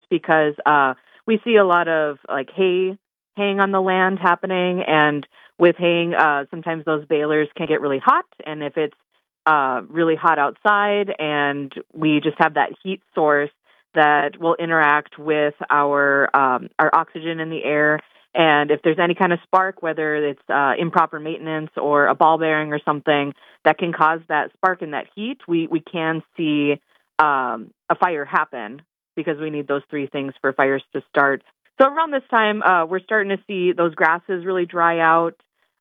because we see a lot of like hay haying on the land happening, and with haying, sometimes those balers can get really hot, and if it's really hot outside, and we just have that heat source that will interact with our oxygen in the air. And if there's any kind of spark, whether it's improper maintenance or a ball bearing or something that can cause that spark and that heat, we can see a fire happen because we need those three things for fires to start. So around this time, we're starting to see those grasses really dry out.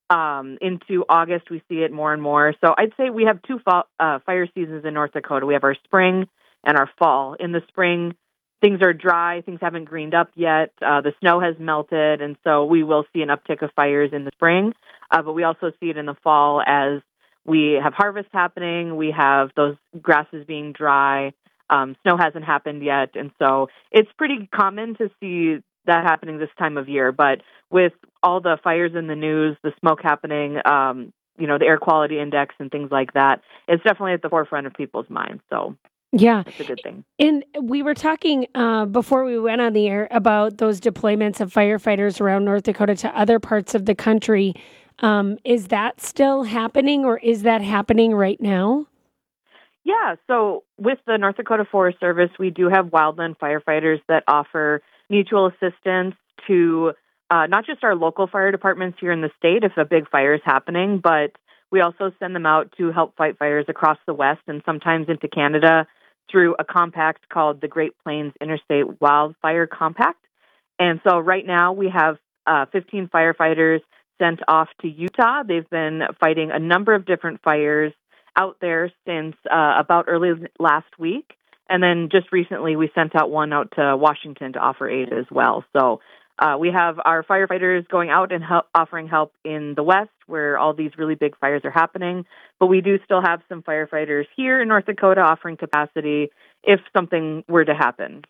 Into August, we see it more and more. So I'd say we have two fire seasons in North Dakota. We have our spring and our fall. In the spring, things are dry. Things haven't greened up yet. The snow has melted, and so we will see an uptick of fires in the spring. But we also see it in the fall as we have harvest happening. We have those grasses being dry. Snow hasn't happened yet, and so it's pretty common to see that happening this time of year. But with all the fires in the news, the smoke happening, the air quality index and things like that, it's definitely at the forefront of people's minds. So yeah, it's a good thing. And we were talking before we went on the air about those deployments of firefighters around North Dakota to other parts of the country. Is that still happening, or is that happening right now? Yeah, so with the North Dakota Forest Service, we do have wildland firefighters that offer mutual assistance to not just our local fire departments here in the state if a big fire is happening, but we also send them out to help fight fires across the West and sometimes into Canada through a compact called the Great Plains Interstate Wildfire Compact. And so right now we have 15 firefighters sent off to Utah. They've been fighting a number of different fires out there since about early last week. And then just recently, we sent out one out to Washington to offer aid as well. So we have our firefighters going out and offering help in the West, where all these really big fires are happening. But we do still have some firefighters here in North Dakota offering capacity if something were to happen.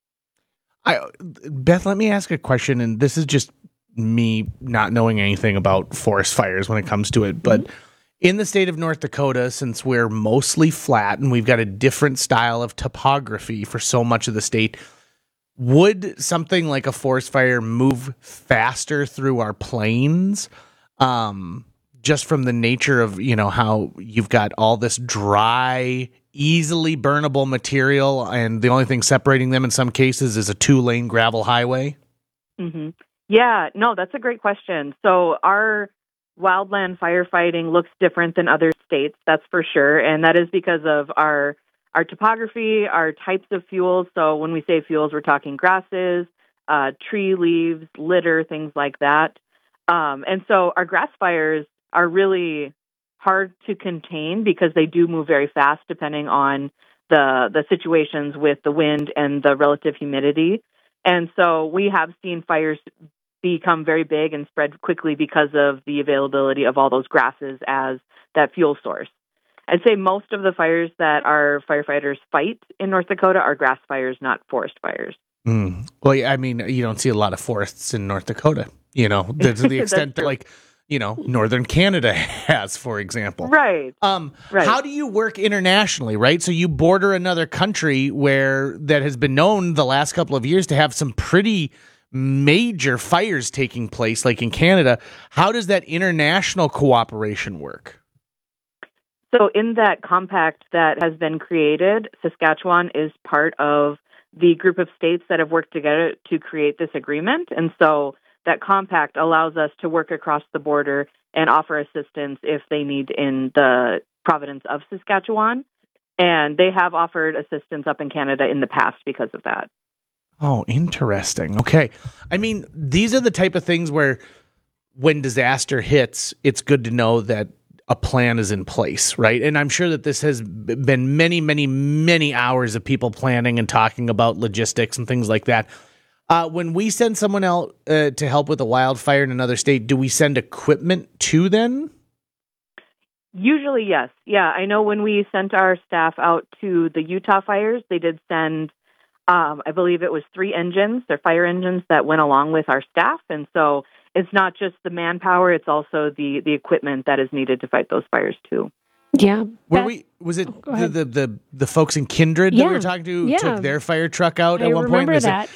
Beth, let me ask a question, and this is just me not knowing anything about forest fires when it comes to it, but in the state of North Dakota, since we're mostly flat and we've got a different style of topography for so much of the state, would something like a forest fire move faster through our plains? Just from the nature of, how you've got all this dry, easily burnable material, and the only thing separating them in some cases is a 2-lane gravel highway? Mm-hmm. Yeah, no, that's a great question. So our wildland firefighting looks different than other states, that's for sure. And that is because of our topography, our types of fuels. So when we say fuels, we're talking grasses, tree leaves, litter, things like that. And so our grass fires are really hard to contain because they do move very fast depending on the situations with the wind and the relative humidity. And so we have seen fires become very big and spread quickly because of the availability of all those grasses as that fuel source. I'd say most of the fires that our firefighters fight in North Dakota are grass fires, not forest fires. Well, I mean, you don't see a lot of forests in North Dakota, to the extent that, northern Canada has, for example. Right. Right. How do you work internationally, right? So you border another country that has been known the last couple of years to have some pretty major fires taking place, like in Canada. How does that international cooperation work? So in that compact that has been created, Saskatchewan is part of the group of states that have worked together to create this agreement. And so that compact allows us to work across the border and offer assistance if they need in the province of Saskatchewan. And they have offered assistance up in Canada in the past because of that. Oh, interesting. Okay. I mean, these are the type of things where when disaster hits, it's good to know that a plan is in place, right? And I'm sure that this has been many, many, many hours of people planning and talking about logistics and things like that. When we send someone out to help with a wildfire in another state, do we send equipment to them? Usually, yes. Yeah, I know when we sent our staff out to the Utah fires, they did send, I believe it was 3 engines, they're fire engines that went along with our staff. And so it's not just the manpower, it's also the equipment that is needed to fight those fires too. Yeah. Was it the folks in Kindred that we were talking to took their fire truck out at one point? I remember that.